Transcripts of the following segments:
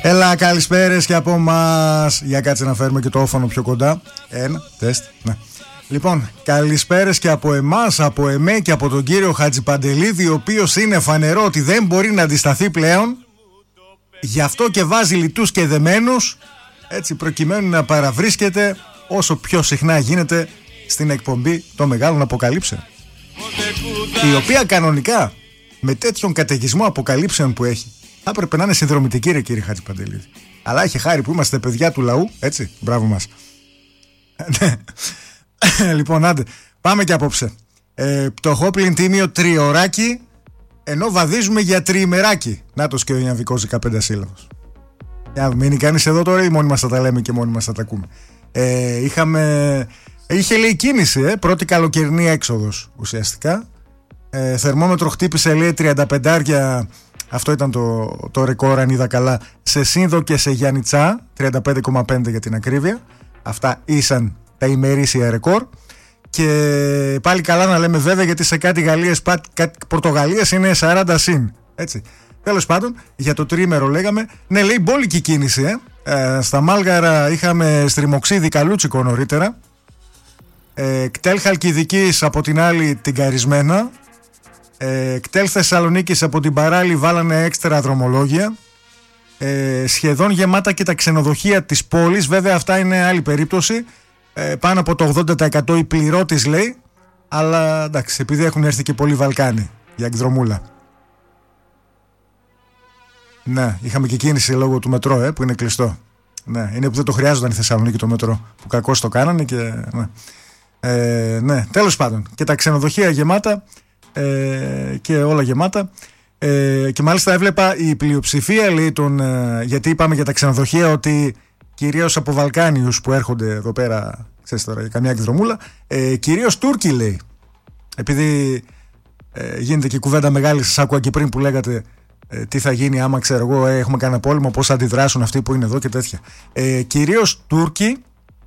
Έλα, καλησπέρες και από μας. Για κάτσε να φέρουμε και το όφωνο πιο κοντά. Ένα, τεστ, ναι. Λοιπόν, καλησπέρες και από εμάς, από εμέ και από τον κύριο Χατζηπαντελίδη, ο οποίος είναι φανερό ότι δεν μπορεί να αντισταθεί πλέον. Γι' αυτό και βάζει λιτούς και δεμένους, έτσι προκειμένου να παραβρίσκεται όσο πιο συχνά γίνεται στην εκπομπή των μεγάλων αποκαλύψεων, η οποία κανονικά με τέτοιον καταιγισμό αποκαλύψεων που έχει θα έπρεπε να είναι συνδρομητική, ρε κύριε Χατζηπαντελίδη. Αλλά έχει χάρη που είμαστε παιδιά του λαού, έτσι, μπράβο μας. Λοιπόν, άντε, πάμε και απόψε. Πτωχό πλην τίμιο τριωράκι, ενώ βαδίζουμε για τριημεράκι. Νάτος και ο Ιαμβικός 15 σύλλαβος. Για μείνει κανείς εδώ τώρα ή μόνοι μας θα τα λέμε και μόνοι μας θα τα ακούμε? Είχε λέει κίνηση, πρώτη καλοκαιρινή έξοδος ουσιαστικά. Θερμόμετρο χτύπησε λέει 35, αυτό ήταν το ρεκόρ αν είδα καλά, σε Σύνδο και σε Γιαννιτσά, 35,5 για την ακρίβεια. Αυτά ήσαν τα ημερήσια ρεκόρ. Και πάλι καλά να λέμε βέβαια, γιατί σε κάτι Γαλλίες, κάτι Πορτογαλίες είναι 40 συν, έτσι. Τέλος πάντων, για το τρίμερο λέγαμε. Ναι, λέει μπόλικη κίνηση. Στα Μάλγαρα είχαμε στριμοξίδι καλούτσικο νωρίτερα. Κτέλ Χαλκιδικής από την άλλη την Καρισμένα. Κτέλ Θεσσαλονίκης από την Παράλη βάλανε έξτρα δρομολόγια. Σχεδόν γεμάτα και τα ξενοδοχεία της πόλης. Βέβαια αυτά είναι άλλη περίπτωση. Πάνω από το 80% η πληρώτης λέει. Αλλά εντάξει, επειδή έχουν έρθει και πολλοί Βαλκάνοι για εκδρομούλα. Ναι, είχαμε και κίνηση λόγω του μετρό, που είναι κλειστό. Ναι, είναι που δεν το χρειάζονταν η Θεσσαλονίκη το μετρό, που κακώς το κάνανε και... Ναι, ναι, τέλος πάντων. Και τα ξενοδοχεία γεμάτα και όλα γεμάτα. Και μάλιστα έβλεπα η πλειοψηφία λέει γιατί είπαμε για τα ξενοδοχεία ότι κυρίως από Βαλκάνιους που έρχονται εδώ πέρα, ξέρεις τώρα, για καμιά εκδρομούλα, κυρίως Τούρκοι λέει. Επειδή γίνεται και κουβέντα μεγάλη, σας άκουγα και πριν που λέγατε τι θα γίνει άμα ξέρω εγώ έχουμε κανένα πόλεμο, πώς θα αντιδράσουν αυτοί που είναι εδώ και τέτοια. Κυρίως Τούρκοι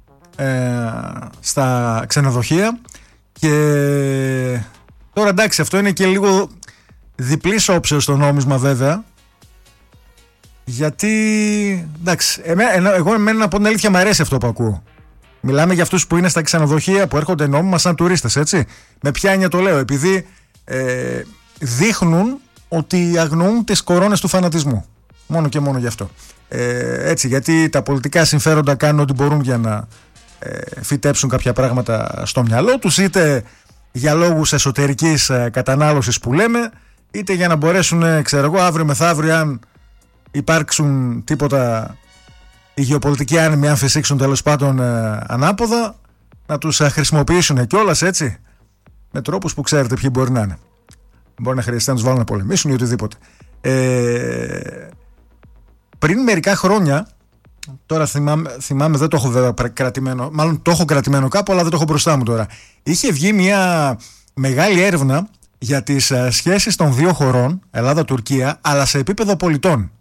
στα ξενοδοχεία. Και τώρα εντάξει, αυτό είναι και λίγο διπλής όψεως στο νόμισμα βέβαια, γιατί εντάξει, εγώ εμένα να πω την αλήθεια μου αρέσει αυτό που ακούω. Μιλάμε για αυτούς που είναι στα ξενοδοχεία που έρχονται νόμιμα σαν τουρίστες, έτσι. Με ποια έννοια το λέω? Επειδή δείχνουν ότι αγνοούν τις κορώνες του φανατισμού. Μόνο και μόνο γι' αυτό. Έτσι, γιατί τα πολιτικά συμφέροντα κάνουν ό,τι μπορούν για να φυτέψουν κάποια πράγματα στο μυαλό τους, είτε για λόγους εσωτερικής κατανάλωσης που λέμε, είτε για να μπορέσουν, ξέρω εγώ, αύριο μεθαύριο, αν υπάρξουν τίποτα οι γεωπολιτικοί άνεμοι, αν φυσήξουν τέλος πάντων ανάποδα, να τους χρησιμοποιήσουν κιόλας, έτσι, με τρόπους που ξέρετε ποιοι μπορεί να είναι. Μπορεί να χρειαστεί να τους βάλουν να πολεμήσουν ή οτιδήποτε. Πριν μερικά χρόνια, τώρα θυμάμαι, δεν το έχω βέβαια κρατημένο, μάλλον το έχω κρατημένο κάπου, αλλά δεν το έχω μπροστά μου τώρα. Είχε βγει μια μεγάλη έρευνα για τις σχέσεις των δύο χωρών, Ελλάδα-Τουρκία, αλλά σε επίπεδο πολιτών.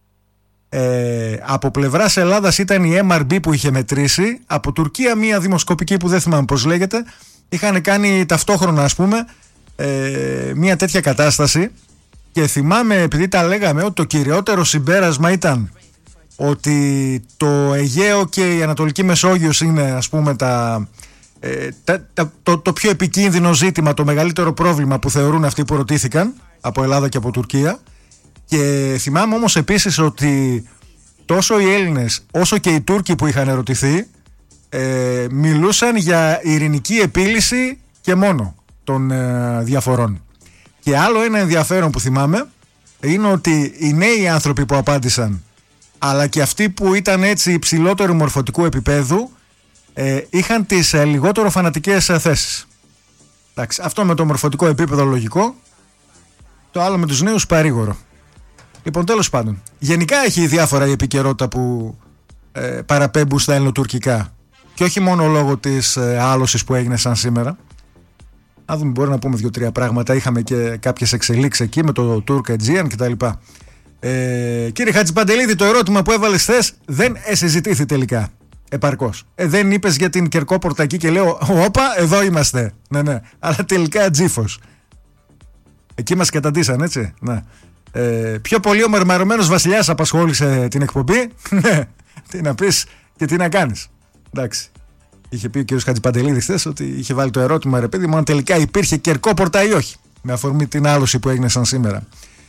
Από πλευράς Ελλάδας ήταν η MRB που είχε μετρήσει, από Τουρκία μια δημοσκοπική που δεν θυμάμαι πώς λέγεται, είχαν κάνει ταυτόχρονα ας πούμε μια τέτοια κατάσταση. Και θυμάμαι, επειδή τα λέγαμε, ότι το κυριότερο συμπέρασμα ήταν ότι το Αιγαίο και η Ανατολική Μεσόγειος είναι ας πούμε το πιο επικίνδυνο ζήτημα, το μεγαλύτερο πρόβλημα που θεωρούν αυτοί που ρωτήθηκαν από Ελλάδα και από Τουρκία. Και θυμάμαι όμως επίσης ότι τόσο οι Έλληνες όσο και οι Τούρκοι που είχαν ερωτηθεί μιλούσαν για ειρηνική επίλυση και μόνο των διαφορών. Και άλλο ένα ενδιαφέρον που θυμάμαι είναι ότι οι νέοι άνθρωποι που απάντησαν, αλλά και αυτοί που ήταν έτσι υψηλότερου μορφωτικού επίπεδου, είχαν τις λιγότερο φανατικές θέσεις. Εντάξει, αυτό με το μορφωτικό επίπεδο λογικό, το άλλο με τους νέους παρήγορο. Λοιπόν, τέλος πάντων, γενικά έχει διάφορα η επικαιρότητα που παραπέμπουν στα ελληνοτουρκικά, και όχι μόνο λόγω της άλωσης που έγινε σαν σήμερα. Να δούμε, μπορεί να πούμε 2-3 πράγματα. Είχαμε και κάποιες εξελίξεις εκεί με το Turk Aegean κτλ. Κύριε Χατζηπαντελίδη, το ερώτημα που έβαλες χθες δεν συζητήθη τελικά επαρκώς. Δεν είπες για την Κερκόπορτα εκεί και λέω όπα, εδώ είμαστε. Ναι, ναι. Αλλά τελικά τζίφος. Εκεί μας καταντήσαν, έτσι. Ναι. Πιο πολύ ο μερμαρωμένος βασιλιάς απασχόλησε την εκπομπή. Τι να πεις και τι να κάνεις. Εντάξει. Είχε πει ο κ. Χατζηπαντελίδης χθες ότι είχε βάλει το ερώτημα, ρε παιδί μου, αν τελικά υπήρχε κερκόπορτα ή όχι. Με αφορμή την άλωση που έγινε σαν σήμερα.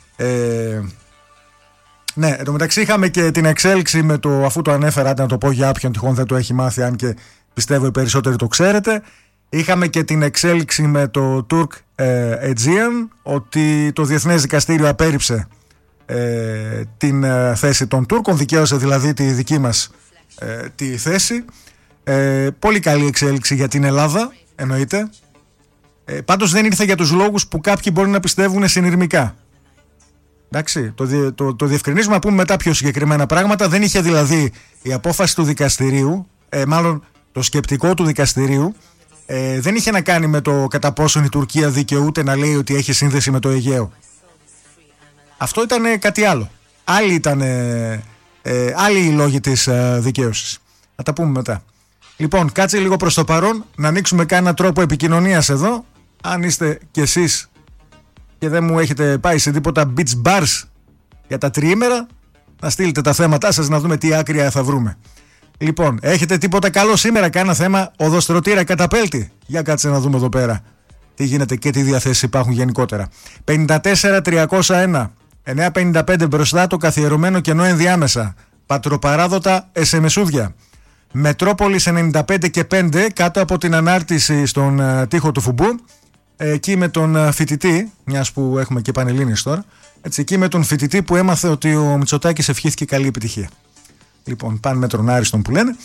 Ναι, εν τω μεταξύ είχαμε και την εξέλιξη με το, αφού το ανέφερα, να το πω για όποιον τυχόν δεν το έχει μάθει, αν και πιστεύω οι περισσότεροι το ξέρετε. Είχαμε και την εξέλιξη με το Turk Aegean, ότι το Διεθνές Δικαστήριο απέρριψε την θέση των Τούρκων, δικαίωσε δηλαδή τη δική μας τη θέση. Πολύ καλή εξέλιξη για την Ελλάδα, εννοείται. Πάντως δεν ήρθε για τους λόγους που κάποιοι μπορεί να πιστεύουν συνειρμικά. Εντάξει, το διευκρινίζουμε, να πούμε μετά πιο συγκεκριμένα πράγματα. Δεν είχε δηλαδή η απόφαση του δικαστηρίου, μάλλον το σκεπτικό του δικαστηρίου, δεν είχε να κάνει με το κατά πόσον η Τουρκία δικαιούται να λέει ότι έχει σύνδεση με το Αιγαίο. Αυτό ήταν κάτι άλλο. Άλλοι οι λόγοι της δικαίωσης. Θα τα πούμε μετά. Λοιπόν, κάτσε λίγο προς το παρόν να ανοίξουμε κάνα τρόπο επικοινωνίας εδώ. Αν είστε κι εσείς και δεν μου έχετε πάει σε τίποτα beach bars για τα τριήμερα, να στείλετε τα θέματά σας να δούμε τι άκρια θα βρούμε. Λοιπόν, έχετε τίποτα καλό σήμερα, κάνα θέμα οδοστρωτήρα καταπέλτη? Για κάτσε να δούμε εδώ πέρα τι γίνεται και τι διαθέσεις υπάρχουν γενικότερα. 54-301 955 μπροστά, το καθιερωμένο κενό ενδιάμεσα. Πατροπαράδοτα SMS. Μετρόπολης 95 και 5 κάτω από την ανάρτηση στον τοίχο του Φουμπού. Εκεί με τον φοιτητή, μιας που έχουμε και πανελλήνιες τώρα, έτσι, εκεί με τον φοιτητή που έμαθε ότι ο Μητσοτάκης ευχήθηκε καλή επιτυχία. Λοιπόν, πάνε με τον άριστον που λένε.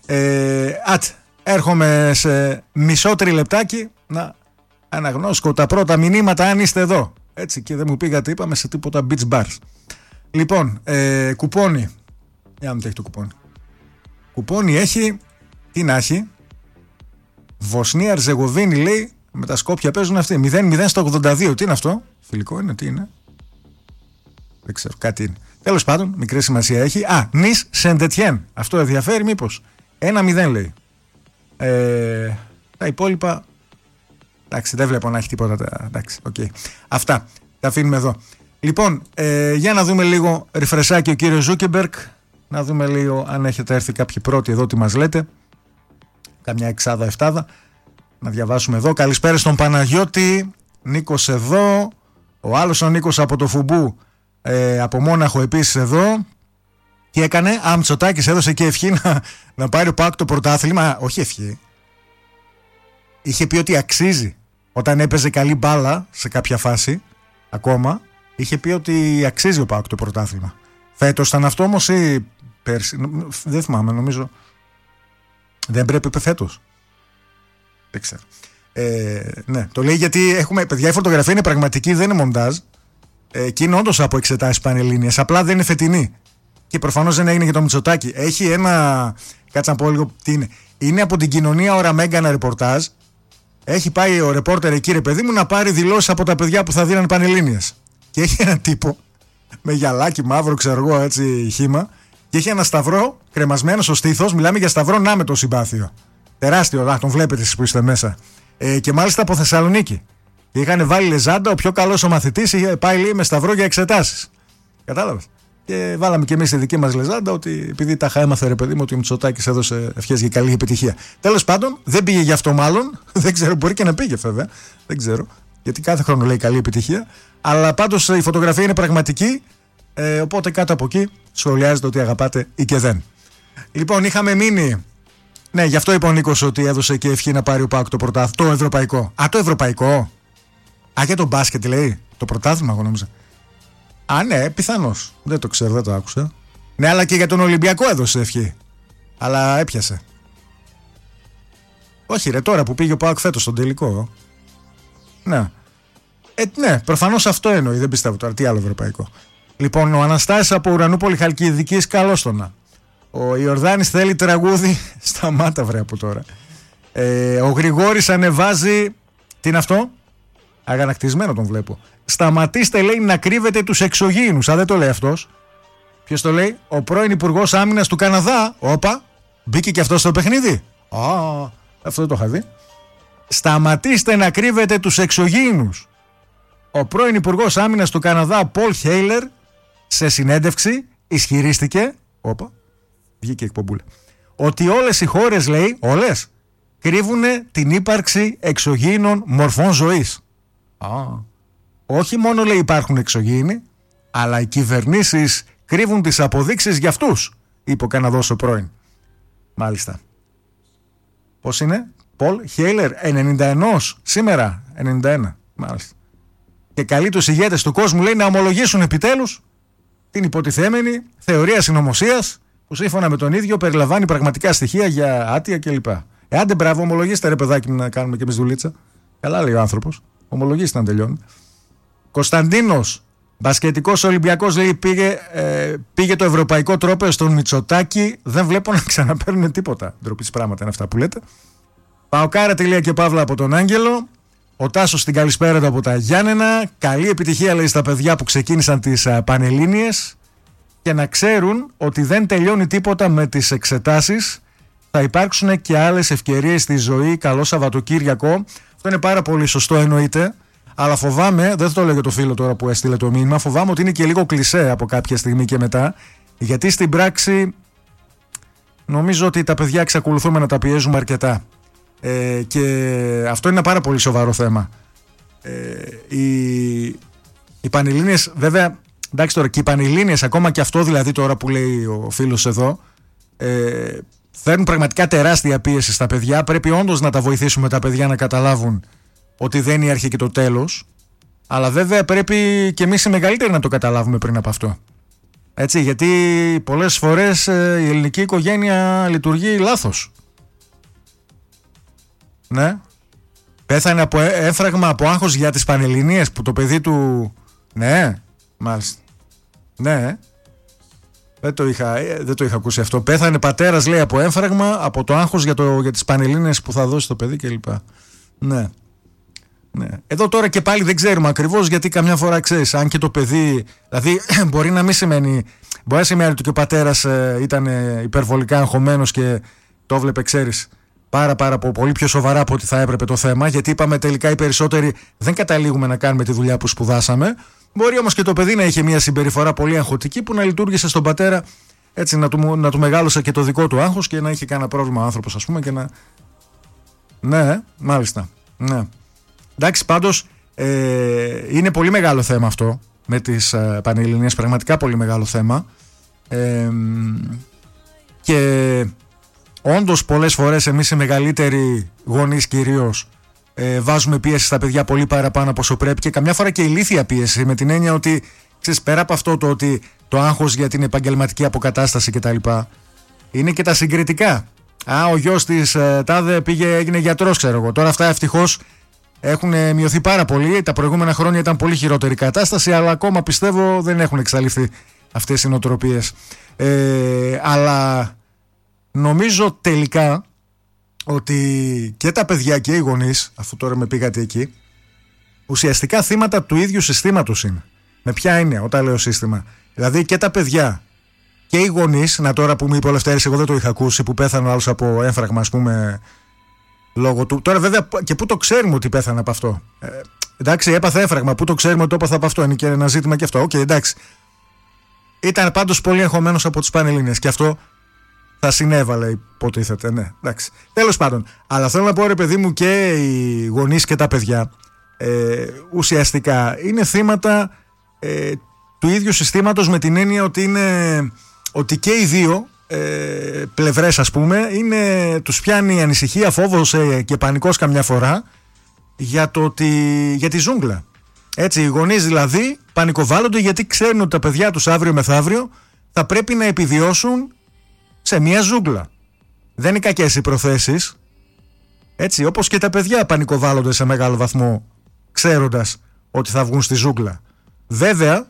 Έρχομαι σε μισό τριλεπτάκι να αναγνώσκω τα πρώτα μηνύματα, αν είστε εδώ. Έτσι, και δεν μου πήγατε, είπαμε, σε τίποτα beach bars. Λοιπόν, κουπόνι. Για να μην έχει το κουπόνι. Κουπόνι έχει, τι να έχει, Βοσνία Ερζεγοβίνη λέει, με τα Σκόπια παίζουν αυτοί. 0-0 στο 82. Τι είναι αυτό? Φιλικό είναι, τι είναι? Δεν ξέρω, κάτι είναι. Τέλος πάντων, μικρή σημασία έχει. Νις Σεντετιέν. Αυτό ενδιαφέρει μήπως? 1-0 λέει. Τα υπόλοιπα, εντάξει, δεν βλέπω να έχει τίποτα. Εντάξει, okay. Αυτά τα αφήνουμε εδώ. Λοιπόν, για να δούμε λίγο ριφρεσάκι ο κύριος Ζούκεμπερκ. Να δούμε λίγο αν έχετε έρθει κάποιοι πρώτοι εδώ, τι μας λέτε. Καμιά εξάδα, εφτάδα. Να διαβάσουμε εδώ. Καλησπέρα στον Παναγιώτη. Νίκος εδώ. Ο άλλος ο Νίκος από το Φουμπού, από Μόναχο επίσης εδώ. Τι έκανε? Μητσοτάκης έδωσε και ευχή να πάρει ο ΠΑΟΚ το πρωτάθλημα. Όχι ευχή. Είχε πει ότι αξίζει. Όταν έπαιζε καλή μπάλα σε κάποια φάση, ακόμα, είχε πει ότι αξίζει ο ΠΑΟΚ το πρωτάθλημα. Φέτος ήταν αυτό όμως ή πέρσι? Δεν θυμάμαι, νομίζω. Δεν πρέπει φέτος. Δεν ξέρω. Ναι, το λέει γιατί έχουμε, παιδιά, η φωτογραφία είναι πραγματική, δεν είναι μοντάζ. Και είναι όντως από εξετάσεις πανελλήνιες. Απλά δεν είναι φετινή. Και προφανώς δεν έγινε για το Μητσοτάκη. Έχει ένα. Κάτσε να πω λίγο τι είναι. Είναι από την Κοινωνία Ωρα Μέγκα ένα ρεπορτάζ. Έχει πάει ο ρεπόρτερ εκεί, ρε παιδί μου, να πάρει δηλώσεις από τα παιδιά που θα δίναν πανελλήνιες. Και έχει έναν τύπο με γυαλάκι μαύρο, ξέρω εγώ, έτσι χύμα. Και έχει ένα σταυρό κρεμασμένο στο στήθος. Μιλάμε για σταυρό να με το συμπάθειο. Τεράστιο, τον βλέπετε εσείς που είστε μέσα. Και μάλιστα από Θεσσαλονίκη. Και είχαν βάλει λεζάντα, ο πιο καλός ο μαθητής είχε πάει λέει, με σταυρό για εξετάσεις. Κατάλαβες? Και βάλαμε και εμείς τη δική μας λεζάντα, ότι επειδή τα έμαθε ρε παιδί μου ότι ο Μητσοτάκης έδωσε ευχές για καλή επιτυχία. Τέλος πάντων, δεν πήγε γι' αυτό μάλλον. Δεν ξέρω, μπορεί και να πήγε βέβαια. Δεν ξέρω. Γιατί κάθε χρόνο λέει καλή επιτυχία. Αλλά πάντως η φωτογραφία είναι πραγματική. Οπότε κάτω από εκεί σχολιάζεται ότι αγαπάτε ή και δεν. Λοιπόν, είχαμε μείνει. Ναι, γι' αυτό είπε ο Νίκος ότι έδωσε και ευχή να πάρει ο ΠΑΟΚ το πρωτάθλημα. Το ευρωπαϊκό. Το ευρωπαϊκό. Για το μπάσκετ λέει. Το πρωτάθλημα, εγώ νόμιζα. Ναι, πιθανώς. Δεν το ξέρω, δεν το άκουσα. Ναι, αλλά και για τον Ολυμπιακό έδωσε ευχή. Αλλά έπιασε. Όχι, ρε, τώρα που πήγε ο ΠΑΟΚ φέτος στον τελικό. Ναι. Ναι, προφανώς αυτό εννοεί. Δεν πιστεύω τώρα. Τι άλλο ευρωπαϊκό. Λοιπόν, ο Αναστάσης από Ουρανούπολη Χαλκιδικής, καλώς το να. Ο Ιορδάνης θέλει τραγούδι. Σταμάτα βρε από τώρα. Ο Γρηγόρης ανεβάζει. Τι είναι αυτό? Αγανακτισμένο τον βλέπω. Σταματήστε λέει να κρύβετε τους εξωγήινους. Δεν το λέει αυτός. Ποιος το λέει? Ο πρώην Υπουργός Άμυνας του Καναδά. Όπα, μπήκε και αυτό στο παιχνίδι. Αυτό δεν το είχα δει. Σταματήστε να κρύβετε τους εξωγήινους. Ο πρώην Υπουργός Άμυνας του Καναδά, Πολ Χέιλερ, σε συνέντευξη ισχυρίστηκε, βγήκε εκπομπούλα, ότι όλες οι χώρες, λέει, όλες, κρύβουν την ύπαρξη εξωγήινων μορφών ζωής. Όχι μόνο, λέει, υπάρχουν εξωγήινοι, αλλά οι κυβερνήσεις κρύβουν τις αποδείξεις για αυτούς, είπε ο Καναδός ο πρώην. Μάλιστα. Πώς είναι? Πολ Χέιλερ, 91 σήμερα, 91, μάλιστα. Και καλεί τους ηγέτες του κόσμου, λέει, να ομολογήσουν επιτέλους την υποτιθέμενη θεωρία συνωμοσίας που σύμφωνα με τον ίδιο περιλαμβάνει πραγματικά στοιχεία για άτια κλπ. Άντε μπράβο, ομολογήστε ρε παιδάκι να κάνουμε και εμείς δουλίτσα. Καλά λέει ο άνθρωπος, ομολογήστε να τελειώνει. Κωνσταντίνος, μπασκετικός Ολυμπιακός, λέει, πήγε το ευρωπαϊκό τρόπαιο στον Μητσοτάκη. Δεν βλέπω να ξαναπαίρνουν τίποτα. Ντροπής πράγματα είναι αυτά που λέτε. Παοκάρα τελεία και παύλα από τον Άγγελο. Ο Τάσος στην καλησπέρα του από τα Γιάννενα. Καλή επιτυχία, λέει, στα παιδιά που ξεκίνησαν τις Πανελλήνιες και να ξέρουν ότι δεν τελειώνει τίποτα με τις εξετάσεις. Θα υπάρξουν και άλλες ευκαιρίες στη ζωή. Καλό Σαββατοκύριακο. Αυτό είναι πάρα πολύ σωστό, εννοείται. Αλλά φοβάμαι, δεν θα το λέω για το φίλο τώρα που έστειλε το μήνυμα, φοβάμαι ότι είναι και λίγο κλισέ από κάποια στιγμή και μετά. Γιατί στην πράξη νομίζω ότι τα παιδιά εξακολουθούμε να τα πιέζουμε αρκετά. Και αυτό είναι ένα πάρα πολύ σοβαρό θέμα. Οι Πανελλήνιες, βέβαια, εντάξει τώρα, και οι Πανελλήνιες, ακόμα και αυτό δηλαδή τώρα που λέει ο φίλος εδώ, φέρνουν πραγματικά τεράστια πίεση στα παιδιά. Πρέπει όντως να τα βοηθήσουμε τα παιδιά να καταλάβουν ότι δεν είναι η αρχή και το τέλος. Αλλά βέβαια πρέπει και εμείς οι μεγαλύτεροι να το καταλάβουμε πριν από αυτό. Έτσι, γιατί πολλές φορές η ελληνική οικογένεια λειτουργεί λάθος. Ναι. Πέθανε από έφραγμα, από άγχος για τις Πανελληνίες που το παιδί του... Ναι, μάλιστα. Ναι. Δεν το είχα ακούσει αυτό. Πέθανε πατέρας, λέει, από έμφραγμα, από το άγχος για τις Πανελλήνιες που θα δώσει το παιδί κλπ. Ναι. Ναι. Εδώ τώρα και πάλι δεν ξέρουμε ακριβώς, γιατί καμιά φορά ξέρεις, αν και το παιδί, δηλαδή μπορεί να μην σημαίνει, μπορεί να σημαίνει ότι και ο πατέρας ήταν υπερβολικά αγχωμένος και το βλέπε, ξέρεις, πάρα πολύ πιο σοβαρά από ό,τι θα έπρεπε το θέμα, γιατί είπαμε τελικά οι περισσότεροι δεν καταλήγουμε να κάνουμε τη δουλειά που σπουδάσαμε. Μπορεί όμως και το παιδί να είχε μια συμπεριφορά πολύ αγχωτική που να λειτουργήσε στον πατέρα έτσι, να του μεγάλωσε και το δικό του άγχος και να είχε κανένα πρόβλημα ο άνθρωπος, ας πούμε, και να... Ναι, μάλιστα. Ναι. Εντάξει, πάντως είναι πολύ μεγάλο θέμα αυτό με τις Πανελληνίες, πραγματικά πολύ μεγάλο θέμα. Και όντως πολλές φορές εμείς οι μεγαλύτεροι γονείς κυρίως βάζουμε πίεση στα παιδιά πολύ παραπάνω από όσο πρέπει και καμιά φορά και ηλίθια πίεση, με την έννοια ότι ξέρεις, πέρα από αυτό το ότι το άγχος για την επαγγελματική αποκατάσταση κτλ. Είναι και τα συγκριτικά. Ο γιος της τάδε έγινε γιατρός, ξέρω εγώ. Τώρα αυτά ευτυχώς έχουν μειωθεί πάρα πολύ. Τα προηγούμενα χρόνια ήταν πολύ χειρότερη κατάσταση, αλλά ακόμα πιστεύω δεν έχουν εξαλειφθεί αυτές οι νοοτροπίες. Αλλά νομίζω τελικά ότι και τα παιδιά και οι γονείς, αφού τώρα με πήγατε εκεί, ουσιαστικά θύματα του ίδιου συστήματος είναι. Με ποια έννοια όταν λέω σύστημα? Δηλαδή και τα παιδιά και οι γονείς, να τώρα που μου είπε ο Λευτέρης, εγώ δεν το είχα ακούσει, που πέθανε ο άλλος από έμφραγμα, ας πούμε, λόγω του. Τώρα βέβαια και πού το ξέρουμε ότι πέθανε από αυτό? Εντάξει, έπαθε έμφραγμα, πού το ξέρουμε ότι το έπαθε από αυτό? Είναι και ένα ζήτημα και αυτό. Οκ, εντάξει. Ήταν πάντως πολύ εγχωμένος από τις Πανελλήνιες και αυτό θα συνέβαλε, υποτίθεται. Ναι, εντάξει. Τέλος πάντων. Αλλά θέλω να πω, ρε παιδί μου, και οι γονείς και τα παιδιά ουσιαστικά είναι θύματα του ίδιου συστήματος, με την έννοια ότι και οι δύο πλευρές, ας πούμε, τους πιάνει ανησυχία, φόβος και πανικός καμιά φορά για τη ζούγκλα. Έτσι, οι γονείς δηλαδή πανικοβάλλονται γιατί ξέρουν ότι τα παιδιά τους αύριο μεθαύριο θα πρέπει να επιβιώσουν σε μια ζούγκλα. Δεν είναι κακές οι προθέσεις. Έτσι, όπως και τα παιδιά πανικοβάλλονται σε μεγάλο βαθμό ξέροντας ότι θα βγουν στη ζούγκλα. Βέβαια,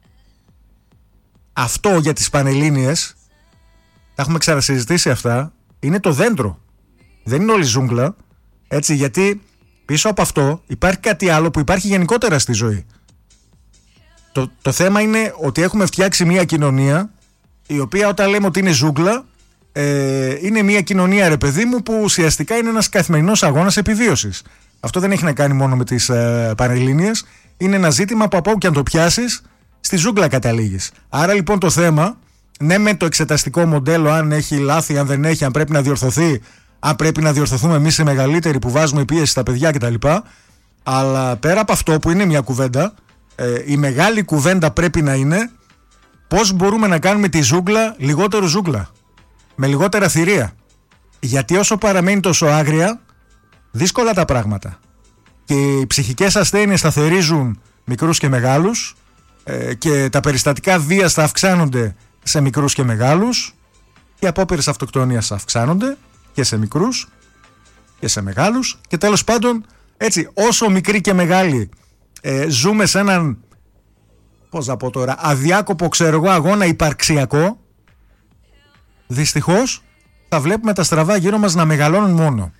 αυτό για τις Πανελλήνιες, τα έχουμε ξανασυζητήσει αυτά, είναι το δέντρο. Δεν είναι όλη ζούγκλα. Έτσι, γιατί πίσω από αυτό υπάρχει κάτι άλλο που υπάρχει γενικότερα στη ζωή. Το θέμα είναι ότι έχουμε φτιάξει μια κοινωνία η οποία, όταν λέμε ότι είναι ζούγκλα, είναι μια κοινωνία, ρε παιδί μου, που ουσιαστικά είναι ένας καθημερινός αγώνας επιβίωσης. Αυτό δεν έχει να κάνει μόνο με τις Πανελλήνιες. είναι ένα ζήτημα που από όπου και αν το πιάσεις, στη ζούγκλα καταλήγεις. Άρα λοιπόν το θέμα, ναι, με το εξεταστικό μοντέλο, αν έχει λάθη, αν δεν έχει, αν πρέπει να διορθωθεί, αν πρέπει να διορθωθούμε εμείς οι μεγαλύτεροι που βάζουμε πίεση στα παιδιά κτλ. Αλλά πέρα από αυτό που είναι μια κουβέντα, η μεγάλη κουβέντα πρέπει να είναι πώς μπορούμε να κάνουμε τη ζούγκλα λιγότερο ζούγκλα, με λιγότερα θηρία. Γιατί όσο παραμένει τόσο άγρια, δύσκολα τα πράγματα. Και οι ψυχικές ασθένειες σταθερίζουν μικρούς και μεγάλους, και τα περιστατικά βίας θα αυξάνονται σε μικρούς και μεγάλους, οι απόπειρες αυτοκτονίας αυξάνονται και σε μικρούς και σε μεγάλους, και τέλος πάντων έτσι, όσο μικροί και μεγάλοι ζούμε σε έναν, πώς να πω τώρα, αδιάκοπο αγώνα υπαρξιακό, δυστυχώς θα βλέπουμε τα στραβά γύρω μας να μεγαλώνουν μόνο.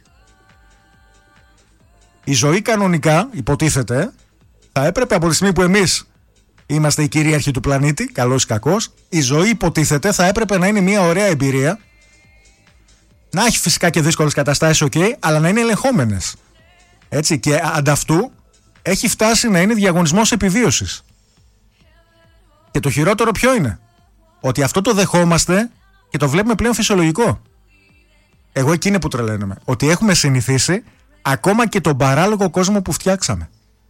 Η ζωή κανονικά, υποτίθεται, θα έπρεπε από τη στιγμή που εμείς είμαστε οι κυρίαρχοι του πλανήτη, καλός ή κακός, η ζωή υποτίθεται θα έπρεπε να είναι μια ωραία εμπειρία, να έχει φυσικά και δύσκολες καταστάσεις, αλλά να είναι ελεγχόμενες. Έτσι, και ανταυτού έχει φτάσει να είναι διαγωνισμός επιβίωσης. Και το χειρότερο ποιο είναι? Ότι αυτό το δεχόμαστε και το βλέπουμε πλέον φυσιολογικό. Εγώ εκεί είναι που τρελαίνομαι. Ότι έχουμε συνηθίσει ακόμα και τον παράλογο κόσμο που φτιάξαμε.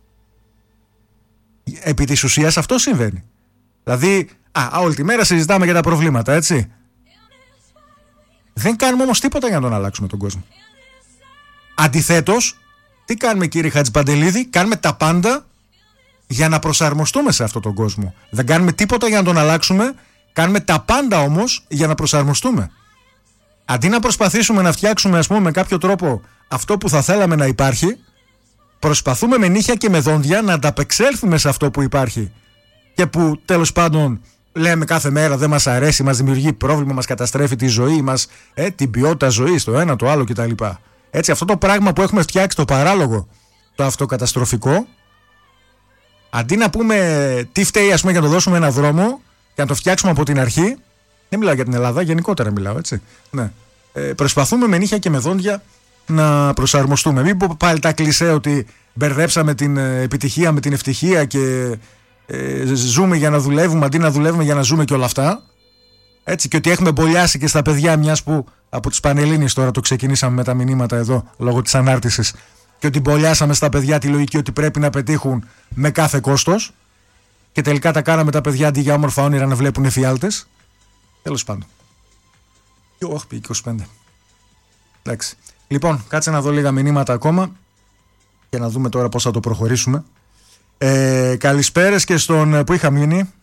Επί της ουσίας αυτό συμβαίνει. Δηλαδή, όλη τη μέρα συζητάμε για τα προβλήματα, έτσι. Δεν κάνουμε όμως τίποτα για να τον αλλάξουμε τον κόσμο. Αντιθέτως, τι κάνουμε, κύριε Χατζηπαντελίδη? Κάνουμε τα πάντα για να προσαρμοστούμε σε αυτόν τον κόσμο. Δεν κάνουμε τίποτα για να τον αλλάξουμε, κάνουμε τα πάντα όμως για να προσαρμοστούμε. Αντί να προσπαθήσουμε να φτιάξουμε, ας πούμε, με κάποιο τρόπο αυτό που θα θέλαμε να υπάρχει, προσπαθούμε με νύχια και με δόντια να ανταπεξέλθουμε σε αυτό που υπάρχει και που τέλος πάντων λέμε κάθε μέρα δεν μας αρέσει, μας δημιουργεί πρόβλημα, μας καταστρέφει τη ζωή μας, την ποιότητα ζωής, το ένα το άλλο κτλ. Έτσι, αυτό το πράγμα που έχουμε φτιάξει, το παράλογο, το αυτοκαταστροφικό, αντί να πούμε τι φταίει, ας πούμε, για να το δώσουμε ένα δρόμο και να το φτιάξουμε από την αρχή, δεν μιλάω για την Ελλάδα, γενικότερα μιλάω, έτσι. Ναι. Προσπαθούμε με νύχια και με δόντια να προσαρμοστούμε. Μην πω πάλι τα κλισέ ότι μπερδέψαμε την επιτυχία με την ευτυχία και ζούμε για να δουλεύουμε αντί να δουλεύουμε για να ζούμε και όλα αυτά. Έτσι, και ότι έχουμε μπολιάσει και στα παιδιά, μιας που από τις Πανελλήνιες τώρα το ξεκινήσαμε με τα μηνύματα εδώ λόγω της ανάρτησης, και ότι μπολιάσαμε στα παιδιά τη λογική ότι πρέπει να πετύχουν με κάθε κόστος, και τελικά τα κάναμε τα παιδιά αντί για όμορφα όνειρα να βλέπουν εφιάλτες. Τέλος πάντων. Όχι, πήγε 25. Εντάξει. Λοιπόν, κάτσε να δω λίγα μηνύματα ακόμα και να δούμε τώρα πώς θα το προχωρήσουμε. Καλησπέρες και στον που είχα μείνει.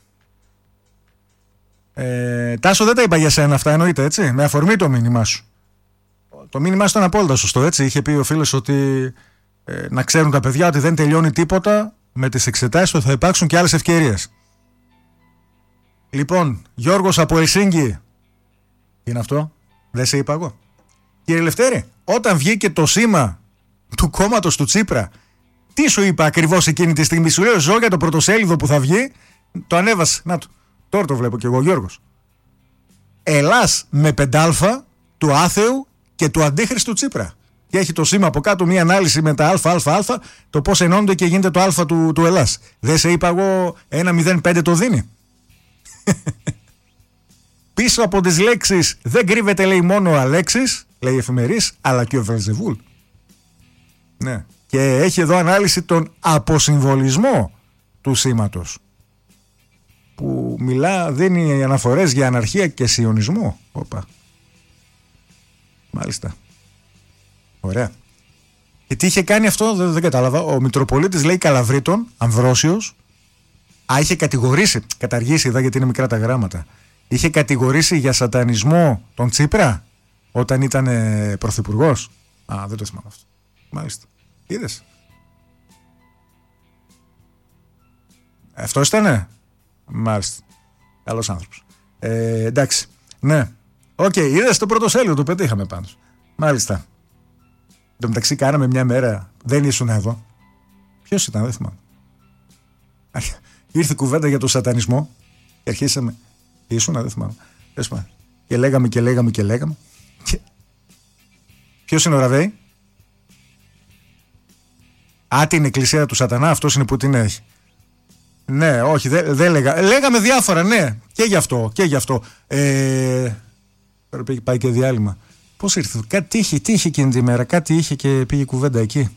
Τάσο, δεν τα είπα για σένα αυτά, εννοείται, έτσι, με αφορμή το μήνυμά σου. Το μήνυμά σου ήταν απόλυτα σωστό, έτσι. Είχε πει ο φίλος ότι να ξέρουν τα παιδιά ότι δεν τελειώνει τίποτα με τις εξετάσεις, ότι θα υπάρξουν και άλλες ευκαιρίες. Λοιπόν, Γιώργος από Ελσίνκι. Τι είναι αυτό? Δεν σε είπα εγώ? Κύριε Λευτέρη, όταν βγήκε το σήμα του κόμματος του Τσίπρα, τι σου είπα ακριβώς εκείνη τη στιγμή? Σου λέω, ζω για το πρωτοσέλιδο που θα βγει, το ανέβασε. Να το. Τώρα το βλέπω κι εγώ, Γιώργος. Ελλάς με 5α του άθεου και του αντίχριστου Τσίπρα. Και έχει το σήμα από κάτω μία ανάλυση με τα ΑΑ, το πώς ενώνονται και γίνεται το α του Ελλάς. Δεν σε είπα εγώ 1,05 το δίνει? Πίσω από τις λέξεις δεν κρύβεται, λέει, μόνο ο Αλέξης, λέει η Εφημερής, αλλά και ο Βελζεβούλ. Ναι. Και έχει εδώ ανάλυση τον αποσυμβολισμό του σήματος, που δίνει αναφορές για αναρχία και σιωνισμό. Όπα. Μάλιστα. Ωραία. Και τι είχε κάνει αυτό, δεν κατάλαβα. Ο Μητροπολίτης, λέει, Καλαβρίτων, Αμβρόσιος, είχε καταργήσει εδώ γιατί είναι μικρά τα γράμματα, είχε κατηγορήσει για σατανισμό τον Τσίπρα όταν ήταν πρωθυπουργός. Δεν το θυμάμαι αυτό. Μάλιστα. Είδες? Αυτό ήτανε? Μάλιστα. Καλός άνθρωπος. Εντάξει. Ναι. Οκ, είδες το πρωτοσέλιδο, το πετύχαμε πάντως. Μάλιστα. Εν τω μεταξύ κάναμε μια μέρα, δεν ήσουν εδώ. Ποιος ήταν, δεν θυμάμαι. Ήρθε κουβέντα για το σατανισμό και αρχίσαμε. Ήσουν, δεν θυμάμαι. Και λέγαμε. Και... Ποιος είναι ο Ραβέη? Την εκκλησία του σατανά, αυτός είναι που την έχει. Ναι, όχι, δεν έλεγα. Λέγαμε διάφορα, ναι, και γι' αυτό. Πρέπει πάει και διάλειμμα. Πώς ήρθε, τι είχε εκείνη τη μέρα, κάτι είχε και πήγε κουβέντα εκεί.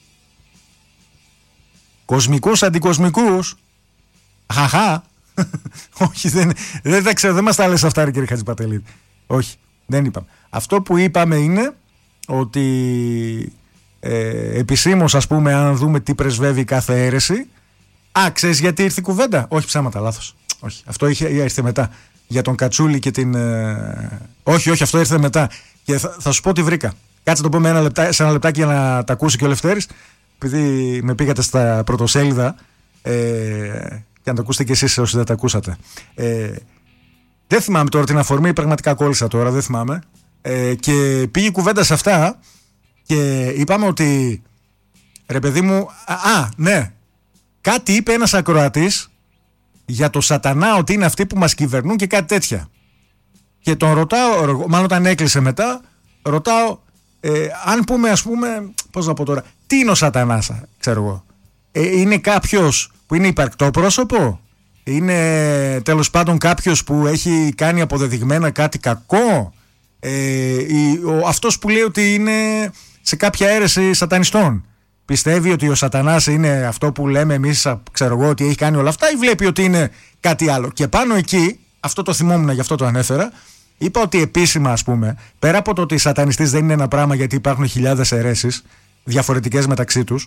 Κοσμικούς, αντικοσμικούς. Χαχά. Όχι, δεν τα ξέρω, δεν μας τα λες αυτά, ρε κύριε Χατζηπατελίδη. Όχι, δεν είπαμε. Αυτό που είπαμε είναι ότι επισήμως, ας πούμε, αν δούμε τι πρεσβεύει κάθε αίρεση. Ξέρεις γιατί ήρθε η κουβέντα? Όχι, ψέματα, λάθος. Όχι, αυτό ήρθε μετά. Για τον Κατσούλη και την. Όχι, αυτό ήρθε μετά. Και θα σου πω τι βρήκα. Κάτσε να το πούμε σε ένα λεπτάκι για να τα ακούσει και ο Λευτέρης. Επειδή με πήγατε στα πρωτοσέλιδα. Και να το ακούσετε κι εσείς όσοι δεν τα ακούσατε. Δεν θυμάμαι τώρα την αφορμή, πραγματικά κόλλησα τώρα, δεν θυμάμαι. Και πήγε η κουβέντα σε αυτά και είπαμε ότι. Ρε παιδί μου. Ναι. Κάτι είπε ένας ακροατής για το σατανά, ότι είναι αυτοί που μας κυβερνούν και κάτι τέτοια. Και τον ρωτάω, μάλλον όταν έκλεισε μετά, ρωτάω αν πούμε, ας πούμε, πώς να πω τώρα, τι είναι ο σατανάς, ξέρω εγώ. Είναι κάποιος που είναι υπαρκτό πρόσωπο? Είναι τέλος πάντων κάποιος που έχει κάνει αποδεδειγμένα κάτι κακό? Αυτός που λέει ότι είναι σε κάποια αίρεση σατανιστών? Πιστεύει ότι ο σατανάς είναι αυτό που λέμε εμείς, ξέρω εγώ, ότι έχει κάνει όλα αυτά, ή βλέπει ότι είναι κάτι άλλο? Και πάνω εκεί, αυτό το θυμόμουν, γι' αυτό το ανέφερα, είπα ότι επίσημα, ας πούμε, πέρα από το ότι σατανιστής δεν είναι ένα πράγμα, γιατί υπάρχουν χιλιάδες αιρέσεις διαφορετικές μεταξύ τους,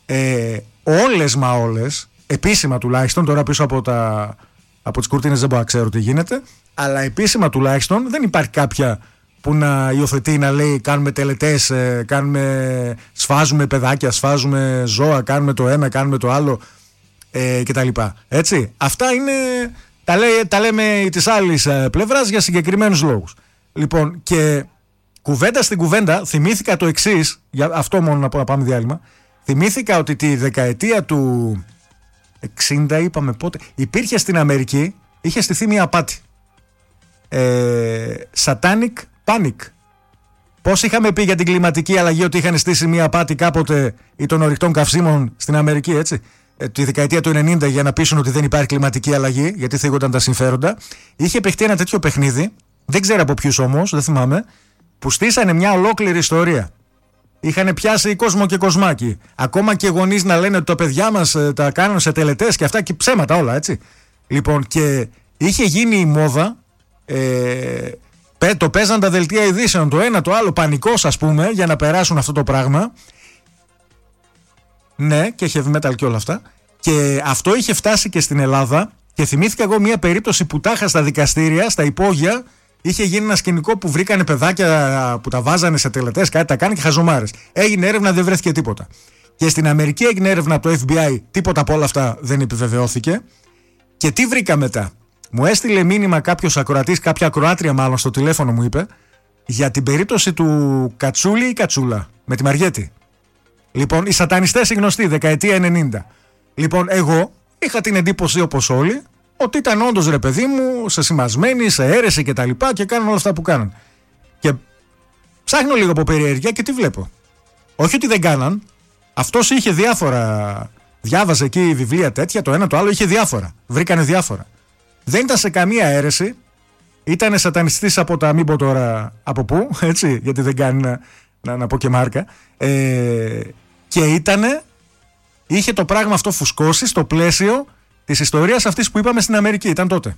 όλες, επίσημα τουλάχιστον, τώρα πίσω από τις κουρτίνες δεν μπορώ να ξέρω τι γίνεται, αλλά επίσημα τουλάχιστον δεν υπάρχει κάποια που να υιοθετεί, να λέει κάνουμε τελετές, σφάζουμε παιδάκια, σφάζουμε ζώα, κάνουμε το ένα, κάνουμε το άλλο κτλ. Έτσι, αυτά είναι, τα λέμε της άλλης πλευράς για συγκεκριμένους λόγους. Λοιπόν, και κουβέντα στην κουβέντα θυμήθηκα το εξής, για αυτό μόνο να πάμε διάλειμμα. Θυμήθηκα ότι τη δεκαετία του 60, είπαμε πότε, υπήρχε στην Αμερική, είχε στηθεί μια απάτη. Satanic Panic. Πώς είχαμε πει για την κλιματική αλλαγή ότι είχαν στήσει μια απάτη κάποτε ή των ορυκτών καυσίμων στην Αμερική, έτσι, τη δεκαετία του 90, για να πείσουν ότι δεν υπάρχει κλιματική αλλαγή, γιατί θίγονταν τα συμφέροντα. Είχε παιχτεί ένα τέτοιο παιχνίδι, δεν ξέρω από ποιους όμως, δεν θυμάμαι, που στήσανε μια ολόκληρη ιστορία. Είχαν πιάσει κόσμο και κοσμάκι. Ακόμα και γονείς να λένε ότι τα παιδιά μας τα κάνουν σε τελετές και αυτά, και ψέματα όλα, έτσι. Λοιπόν, και είχε γίνει η μόδα. Το παίζαν τα δελτία ειδήσεων, το ένα το άλλο, πανικός, ας πούμε, για να περάσουν αυτό το πράγμα. Ναι, και heavy metal και όλα αυτά. Και αυτό είχε φτάσει και στην Ελλάδα. Και θυμήθηκα εγώ μια περίπτωση που τάχα στα δικαστήρια, στα υπόγεια, είχε γίνει ένα σκηνικό που βρήκανε παιδάκια που τα βάζανε σε τελετές, κάτι τα κάνει και χαζομάρες. Έγινε έρευνα, δεν βρέθηκε τίποτα. Και στην Αμερική έγινε έρευνα από το FBI, τίποτα από όλα αυτά δεν επιβεβαιώθηκε. Και τι βρήκα μετά? Μου έστειλε μήνυμα κάποιος ακροατής, κάποια ακροάτρια μάλλον, στο τηλέφωνο μου είπε, για την περίπτωση του Κατσούλη ή Κατσούλα με τη Μαριέτη. Λοιπόν, οι σατανιστές οι γνωστοί, δεκαετία 90. Λοιπόν, εγώ είχα την εντύπωση, όπως όλοι, ότι ήταν όντως, ρε παιδί μου, σε σημασμένοι, σε αίρεση και τα λοιπά, και κάνουν όλα αυτά που κάνουν. Και ψάχνω λίγο από περιέργεια και τι βλέπω? Όχι ότι δεν κάναν. Αυτός είχε διάφορα. Διάβαζε εκεί βιβλία τέτοια, το ένα το άλλο, είχε διάφορα. Βρήκανε διάφορα. Δεν ήταν σε καμία αίρεση. Ήτανε σατανιστής από τα, μην πω τώρα από πού, έτσι, γιατί δεν κάνει να πω και μάρκα. Και είχε το πράγμα αυτό φουσκώσει στο πλαίσιο της ιστορίας αυτής που είπαμε στην Αμερική, ήταν τότε.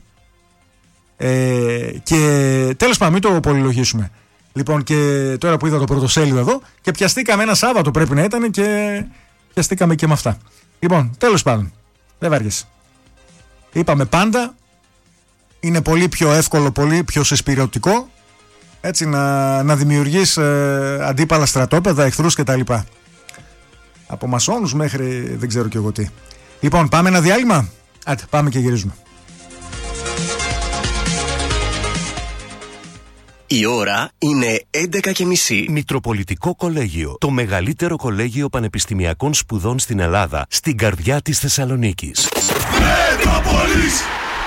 Και τέλος πάντων, μην το πολυλογήσουμε. Λοιπόν, και τώρα που είδα το πρωτοσέλιδο εδώ, και πιαστήκαμε ένα Σάββατο, πρέπει να ήταν, και πιαστήκαμε και με αυτά. Λοιπόν, τέλος πάντων, δεν βάριεσαι. Είπαμε πάντα, είναι πολύ πιο εύκολο, πολύ πιο συσπηρωτικό, έτσι, να δημιουργείς αντίπαλα στρατόπεδα, εχθρούς κτλ. Από μασόνους μέχρι δεν ξέρω κι εγώ τι. Λοιπόν, πάμε ένα διάλειμμα. Άντε, πάμε και γυρίζουμε. Η ώρα είναι 11:30. Μητροπολιτικό Κολέγιο. Το μεγαλύτερο κολέγιο πανεπιστημιακών σπουδών στην Ελλάδα, στην καρδιά της Θεσσαλονίκης. Μετρόπολης.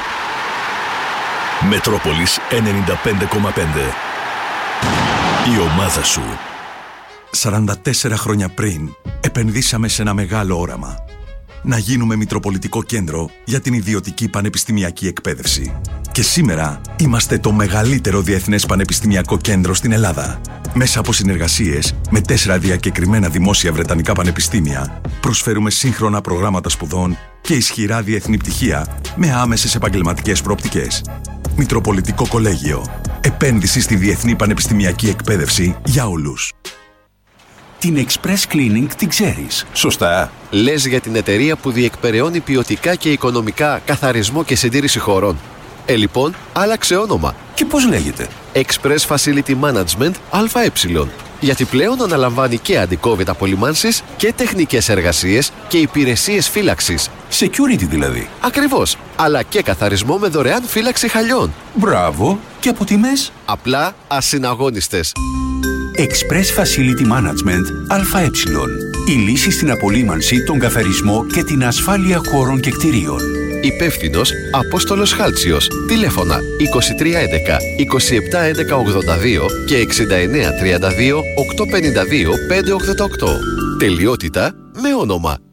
Μετρόπολης 95,5. Η ομάδα σου. 44 χρόνια πριν επενδύσαμε σε ένα μεγάλο όραμα. να γίνουμε Μητροπολιτικό Κέντρο για την ιδιωτική πανεπιστημιακή εκπαίδευση. Και σήμερα είμαστε το μεγαλύτερο διεθνές πανεπιστημιακό κέντρο στην Ελλάδα. Μέσα από συνεργασίες με 4 διακεκριμένα δημόσια βρετανικά πανεπιστήμια, προσφέρουμε σύγχρονα προγράμματα σπουδών και ισχυρά διεθνή πτυχία με άμεσες επαγγελματικές προοπτικές. Μητροπολιτικό Κολέγιο. Επένδυση στη διεθνή πανεπιστημιακή εκπαίδευση για όλους. Την Express Cleaning την ξέρεις, σωστά? Λες για την εταιρεία που διεκπεραιώνει ποιοτικά και οικονομικά καθαρισμό και συντήρηση χωρών. Λοιπόν, άλλαξε όνομα. Και πώς λέγεται? Express Facility Management ΑΕ. Γιατί πλέον αναλαμβάνει και αντικόβιτ απολυμάνσεις και τεχνικές εργασίες και υπηρεσίες φύλαξης. Security δηλαδή. Ακριβώς. Αλλά και καθαρισμό με δωρεάν φύλαξη χαλιών. Μπράβο. Και από τιμές? Απλά ασυναγώνιστες. Express Facility Management ΑΕ. Η λύση στην απολύμανση, τον καθαρισμό και την ασφάλεια χώρων και κτηρίων. Υπεύθυνος Απόστολος Χάλτσιος. Τηλέφωνα 2311 2711 82 και 6932 852 588. Τελειότητα με όνομα.